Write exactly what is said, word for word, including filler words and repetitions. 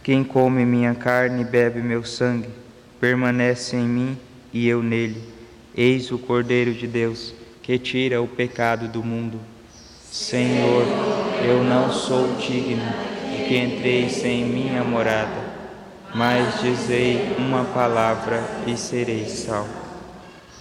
Quem come minha carne e bebe meu sangue, permanece em mim e eu nele. Eis o Cordeiro de Deus, que tira o pecado do mundo. Senhor, eu não sou digno de que entreis em minha morada, mas dizei uma palavra e serei salvo.